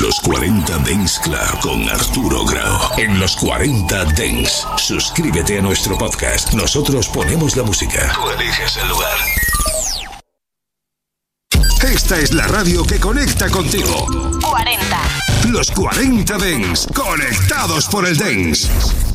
Los 40 Dance Club con Arturo Grau. En Los 40 Dance. Suscríbete a nuestro podcast. Nosotros ponemos la música. Tú eliges el lugar. Esta es la radio que conecta contigo. 40. Los 40 Dance. Conectados por el Dance.